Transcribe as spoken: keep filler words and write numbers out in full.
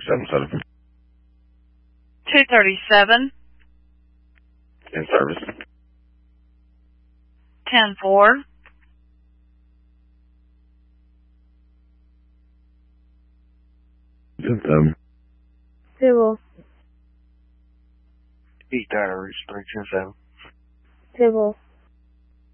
seven seven. two thirty-seven. In service. ten four. ten seven. Civil. East Diaries, three ten seven. Civil.